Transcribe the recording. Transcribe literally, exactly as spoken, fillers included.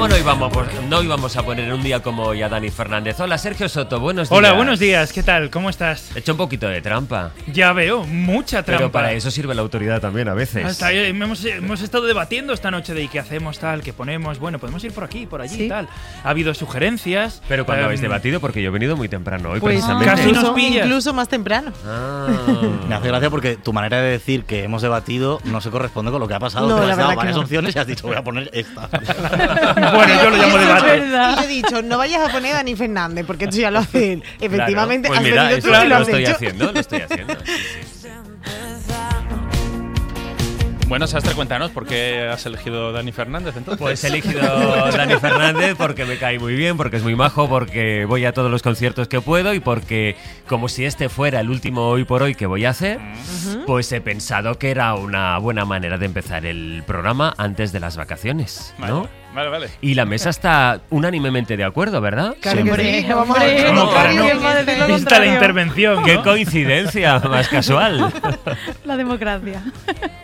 ¿Cómo no íbamos, no íbamos a poner un día como hoy a Dani Fernández? Hola, Sergio Soto, buenos días. Hola, buenos días, ¿qué tal? ¿Cómo estás? He hecho un poquito de trampa. Ya veo, mucha trampa. Pero para eso sirve la autoridad también a veces. Hasta ahí, hemos, hemos estado debatiendo esta noche de qué hacemos, tal, qué ponemos. Bueno, podemos ir por aquí, por allí, ¿Sí? tal. Ha habido sugerencias. Pero cuando um, habéis debatido, porque yo he venido muy temprano hoy, Pues precisamente. casi nos incluso, pillas. incluso más temprano. Ah. Me hace gracia porque tu manera de decir que hemos debatido no se corresponde con lo que ha pasado. No, Te la has dado verdad que varias no. opciones y has dicho, voy a poner esta. Bueno, yo lo llamo Y eso es debate. verdad. Y yo he dicho, no vayas a poner a Dani Fernández, porque esto ya lo hace él. Efectivamente, Claro. Pues has mira, venido eso tú y lo lo has estoy hecho. haciendo, lo estoy haciendo. Sí, sí. Bueno, Sastre, cuéntanos, ¿por qué has elegido Dani Fernández entonces? Pues he elegido Dani Fernández porque me cae muy bien, porque es muy majo, porque voy a todos los conciertos que puedo y porque, como si este fuera el último hoy por hoy que voy a hacer, uh-huh. pues he pensado que era una buena manera de empezar el programa antes de las vacaciones, ¿no? Vale, vale, vale. Y la mesa está unánimemente de acuerdo, ¿verdad? Claro que Siempre. sí, no vamos a decir lo No, contrario. no. ¿Quién va a decir lo Vista la contrario? intervención, ¿no? ¡Qué coincidencia más casual! La democracia.